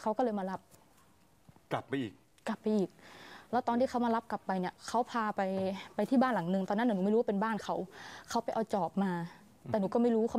เขาก็เลยมารับกลับไปอีกแล้วตอนที่เขามารับกลับไปเนี่ยเขาพาไปที่บ้านหลังนึงตอนนั้นหนูไม่รู้ว่าเป็นบ้านเขาไปเอาจอบมาแต่หนูก็ไม่รู้เขา